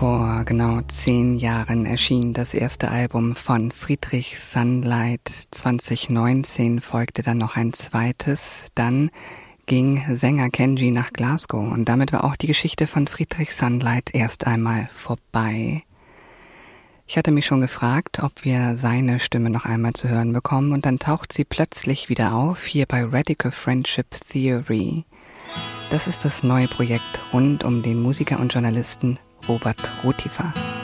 Vor genau 10 Jahren erschien das erste Album von Friedrich Sunlight. 2019 folgte dann noch ein zweites. Dann ging Sänger Kenji nach Glasgow und damit war auch die Geschichte von Friedrich Sunlight erst einmal vorbei. Ich hatte mich schon gefragt, ob wir seine Stimme noch einmal zu hören bekommen und dann taucht sie plötzlich wieder auf, hier bei Radical Friendship Theory. Das ist das neue Projekt rund um den Musiker und Journalisten Robert Rutifer.